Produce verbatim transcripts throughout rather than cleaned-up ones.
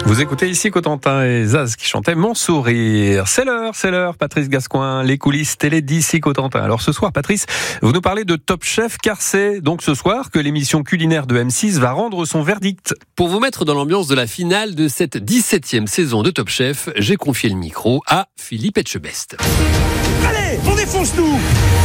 Vous écoutez ici Cotentin et Zaz qui chantait Mon sourire. C'est l'heure, c'est l'heure, Patrice Gascoin, les coulisses télé d'ici Cotentin. Alors ce soir, Patrice, vous nous parlez de Top Chef, car c'est donc ce soir que l'émission culinaire de M six va rendre son verdict. Pour vous mettre dans l'ambiance de la finale de cette dix-septième saison de Top Chef, j'ai confié le micro à Philippe Etchebest. Allez, on défonce-nous!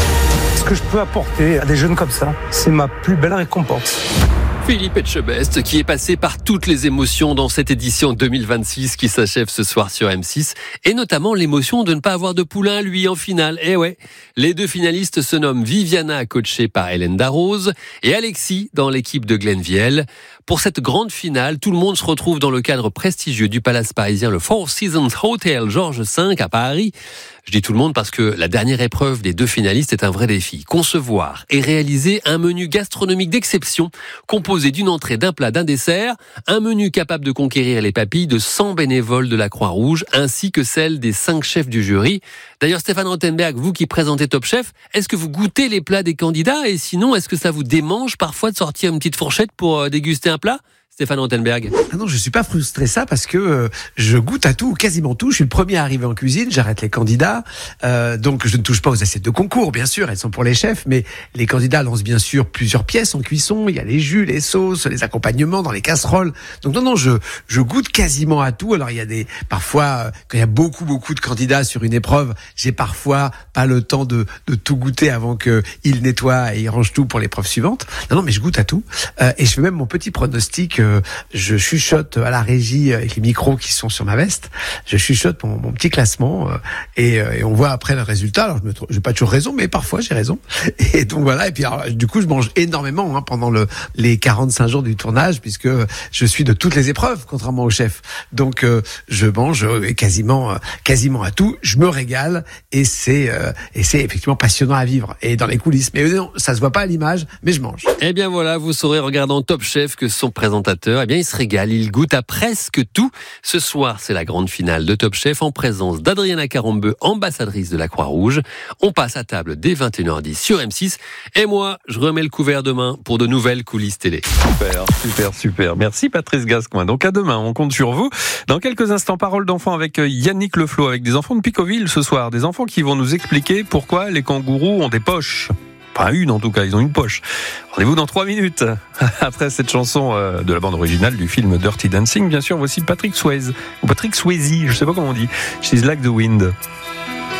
Ce que je peux apporter à des jeunes comme ça, c'est ma plus belle récompense. Philippe Etchebest, qui est passé par toutes les émotions dans cette édition deux mille vingt-six qui s'achève ce soir sur M six, et notamment l'émotion de ne pas avoir de poulain, lui, en finale. Eh ouais, les deux finalistes se nomment Viviana, coachée par Hélène Darroze, et Alexis, dans l'équipe de Glenn Viel. Pour cette grande finale, tout le monde se retrouve dans le cadre prestigieux du palace parisien, le Four Seasons Hotel Georges cinq à Paris. Je dis tout le monde parce que la dernière épreuve des deux finalistes est un vrai défi. Concevoir et réaliser un menu gastronomique d'exception composé d'une entrée, d'un plat, d'un dessert, un menu capable de conquérir les papilles de cent bénévoles de la Croix-Rouge ainsi que celles des cinq chefs du jury. D'ailleurs, Stéphane Rothenberg, vous qui présentez Top Chef, est-ce que vous goûtez les plats des candidats et sinon, est-ce que ça vous démange parfois de sortir une petite fourchette pour déguster un plat ? Stéphane Rothenberg. Ah non, je suis pas frustré ça parce que euh, je goûte à tout, quasiment tout. Je suis le premier à arriver en cuisine, j'arrête les candidats. Euh, donc je ne touche pas aux assiettes de concours, bien sûr, elles sont pour les chefs, mais les candidats lancent bien sûr plusieurs pièces en cuisson. Il y a les jus, les sauces, les accompagnements dans les casseroles. Donc non, non, je je goûte quasiment à tout. Alors il y a des parfois euh, quand il y a beaucoup beaucoup de candidats sur une épreuve, j'ai parfois pas le temps de de tout goûter avant que ils nettoient et ils rangent tout pour l'épreuve suivante. Non, non, mais je goûte à tout euh, et je fais même mon petit pronostic. Euh, je chuchote à la régie avec les micros qui sont sur ma veste. Je chuchote mon, mon petit classement euh, et, euh, et on voit après le résultat. Alors je me j'ai pas toujours raison, mais parfois j'ai raison. Et donc voilà. Et puis alors, du coup, je mange énormément hein, pendant le les quarante-cinq jours du tournage, puisque je suis de toutes les épreuves, contrairement au chef. Donc euh, je mange euh, quasiment euh, quasiment à tout. Je me régale et c'est euh, et c'est effectivement passionnant à vivre. Et dans les coulisses, mais non, ça se voit pas à l'image, mais je mange. Eh bien voilà, vous saurez regardant Top Chef que son présentateur, eh bien il se régale, il goûte à presque tout. Ce soir, c'est la grande finale de Top Chef en présence d'Adriana Carambeu, ambassadrice de la Croix-Rouge. On passe à table dès vingt et une heures dix sur M six. Et moi, je remets le couvert demain pour de nouvelles coulisses télé. Super, super, super. Merci Patrice Gascoin. Donc à demain, on compte sur vous. Dans quelques instants, parole d'enfant avec Yannick Leflot, avec des enfants de Picoville ce soir. Des enfants qui vont nous expliquer pourquoi les kangourous ont des poches. Pas une en tout cas, ils ont une poche. Rendez-vous dans trois minutes. Après cette chanson euh, de la bande originale du film Dirty Dancing, bien sûr, voici Patrick Swayze. Ou Patrick Swayze, je sais pas comment on dit. She's Like the Wind.